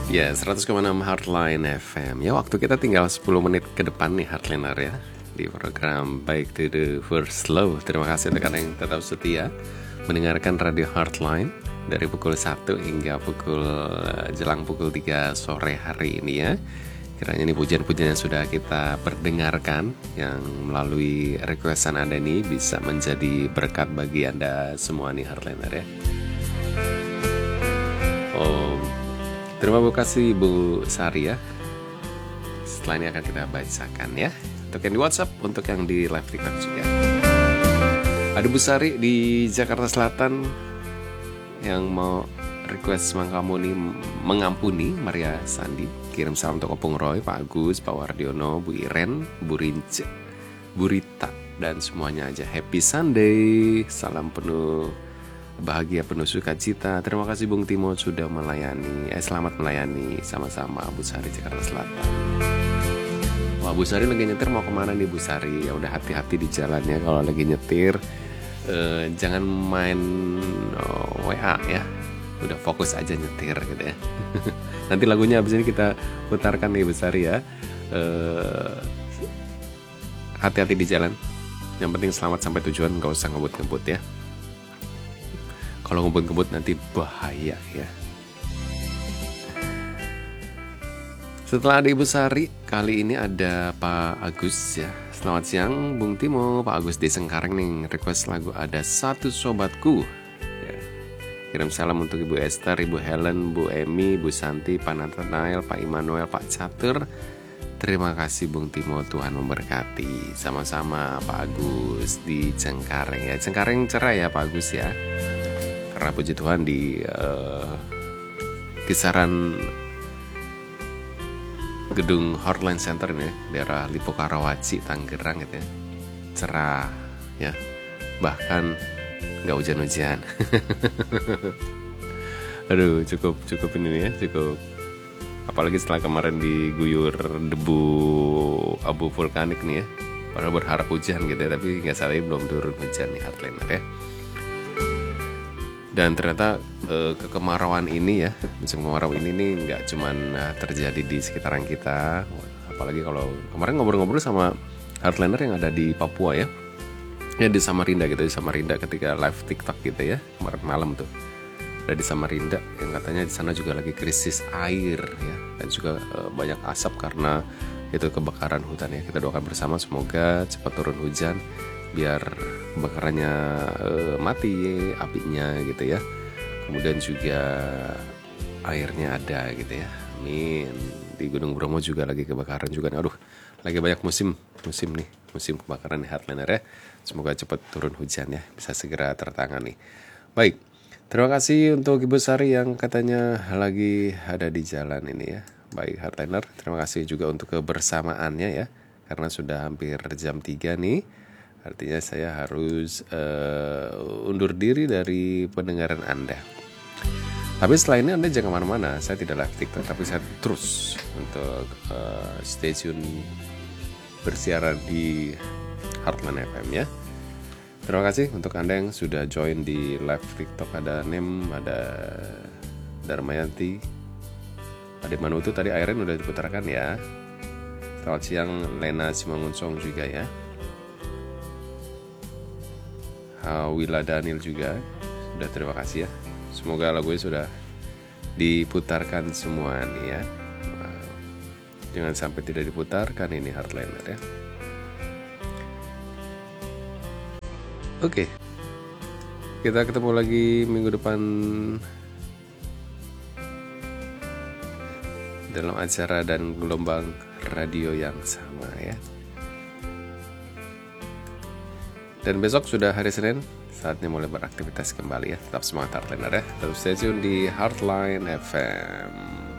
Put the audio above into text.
Ya, 100,6 Heartline FM. Ya, waktu kita tinggal 10 menit ke depan nih Heartliner ya. Di program Back to the First Love. Terima kasih untuk kalian yang tetap setia mendengarkan Radio Heartline dari pukul 1 hingga jelang pukul 3 sore hari ini ya. Kiranya ini pujian-pujian yang sudah kita perdengarkan yang melalui requestan Anda ini bisa menjadi berkat bagi Anda semua nih Heartliner ya. Terima kasih Bu Sari ya. Setelah ini akan kita bacakan ya. Untuk yang di WhatsApp, untuk yang di live TikTok juga. Ada Bu Sari di Jakarta Selatan yang mau request mengampuni Maria Sandi. Kirim salam untuk Opung Roy, Pak Agus, Pak Wardiono, Bu Iren, Bu Rince, Bu Rita, dan semuanya aja. Happy Sunday. Salam penuh bahagia, penuh sukacita. Terima kasih Bung Timo sudah melayani. Selamat melayani sama-sama Bu Sari Jakarta Selatan. Wah, Bu Sari lagi nyetir, mau kemana nih Bu Sari? Ya udah hati-hati di jalannya kalau lagi nyetir. Jangan main WA ya. Udah fokus aja nyetir gitu ya. Nanti lagunya abis ini kita putarkan nih Bu Sari ya. Hati-hati di jalan. Yang penting selamat sampai tujuan, gak usah ngebut-ngebut ya. Kalau ngebut-ngebut nanti bahaya ya. Setelah ada Ibu Sari, kali ini ada Pak Agus ya. Selamat siang Bung Timo, Pak Agus di Sengkareng nih. Request lagu Ada Satu Sobatku ya. Kirim salam untuk Ibu Esther, Ibu Helen, Bu Emi, Bu Santi, Pak Nathanael, Pak Immanuel, Pak Catur. Terima kasih Bung Timo, Tuhan memberkati. Sama-sama Pak Agus di Cengkareng ya. Cengkareng cerah ya Pak Agus ya. Karena puji Tuhan di kisaran gedung Heartline Center ini, daerah Lipo Karawaci, Tangerang gitu ya, cerah ya, bahkan nggak hujan-hujan. Aduh, cukup ini ya, cukup. Apalagi setelah kemarin diguyur debu abu vulkanik nih ya, padahal berharap hujan gitu ya, tapi nggak salah belum turun hujan nih Heartliner ya. Dan ternyata kekemarauan ini ya, musim kemarau ini nih nggak cuman terjadi di sekitaran kita. Apalagi kalau kemarin ngobrol-ngobrol sama Heartliner yang ada di Papua ya, di Samarinda gitu, di Samarinda ketika live TikTok gitu ya, kemarin malam tuh. Ada di Samarinda yang katanya di sana juga lagi krisis air ya, dan juga banyak asap karena itu kebakaran hutan ya. Kita doakan bersama semoga cepat turun hujan biar kebakarannya mati apinya gitu ya. Kemudian juga airnya ada gitu ya. Amin. Di Gunung Bromo juga lagi kebakaran juga. Aduh, lagi banyak musim kebakaran di Heartliner ya. Semoga cepat turun hujan ya, bisa segera tertangani. Baik. Terima kasih untuk Ibu Sari yang katanya lagi ada di jalan ini ya. Baik Heartliner, terima kasih juga untuk kebersamaannya ya. Karena sudah hampir jam 3 nih. Artinya saya harus undur diri dari pendengaran Anda. Tapi setelah ini Anda jangan kemana-mana. Saya tidak live TikTok, tapi saya terus untuk stay tune bersiaran di Heartline FM ya. Terima kasih untuk Anda yang sudah join di live TikTok. Ada Nem, ada Darmayanti, ada Manutu, tadi Airen udah diputarkan ya. Selamat siang Lena Simangunsong juga ya. Wila Daniel juga sudah, terima kasih ya. Semoga lagunya sudah diputarkan semua nih ya. Jangan sampai tidak diputarkan ini Heartliner ya. Oke, kita ketemu lagi minggu depan dalam acara dan gelombang radio yang sama ya. Dan besok sudah hari Senin, saatnya mulai beraktivitas kembali ya. Tetap semangat Heartliner ya. Terus stay tune di Heartline FM.